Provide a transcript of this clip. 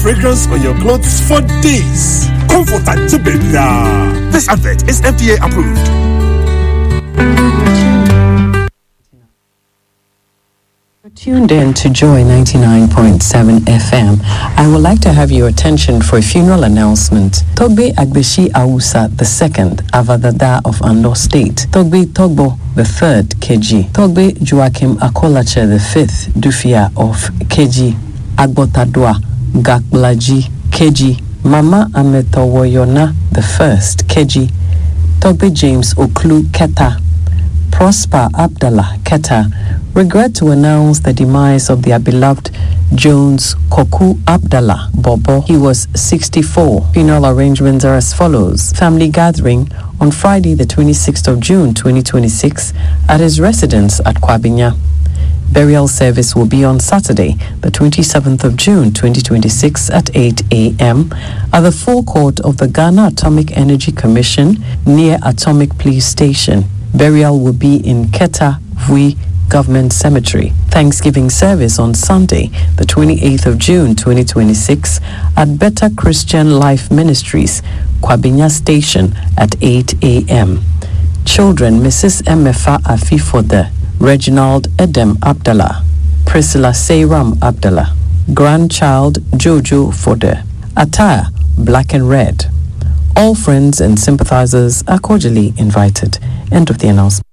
fragrance on your clothes for days. Comfort and Jibeda. This advert is FDA approved. Tuned in to Joy 99.7 FM. I would like to have your attention for a funeral announcement. Togbe Agbeshi Awusa II, Avadada of Ando State. Togbe Togbo III, KG. Togbe Joachim Akolache V, Dufia of KG. Agbotadwa Gakblaji, KG. Mama Ametowoyona I, KG. Togbe James Oklu Keta. Prosper Abdallah Keta. Regret to announce the demise of their beloved Jones Koku Abdallah Bobo. He was 64. Funeral arrangements are as follows. Family gathering on Friday the 26th of June 2026 at his residence at Kwabinya. Burial service will be on Saturday the 27th of June 2026 at 8 a.m. at the forecourt of the Ghana Atomic Energy Commission near Atomic Police Station. Burial will be in Keta Vui Government Cemetery. Thanksgiving service on Sunday, the 28th of June 2026 at Better Christian Life Ministries, Kwabinya Station at 8 a.m. Children, Mrs. Emefa Afifode, Reginald Edem Abdallah, Priscilla Seyram Abdallah. Grandchild Jojo Fode. Attire, black and red. All friends and sympathizers are cordially invited. End of the announcement.